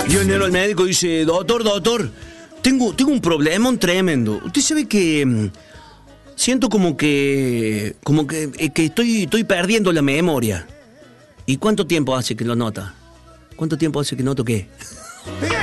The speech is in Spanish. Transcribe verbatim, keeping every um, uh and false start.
Viene al médico y dice, doctor, doctor, tengo, tengo un problemón tremendo. Usted sabe que mm, siento como que como que, eh, que estoy, estoy perdiendo la memoria. ¿Y cuánto tiempo hace que lo nota? ¿Cuánto tiempo hace que noto qué?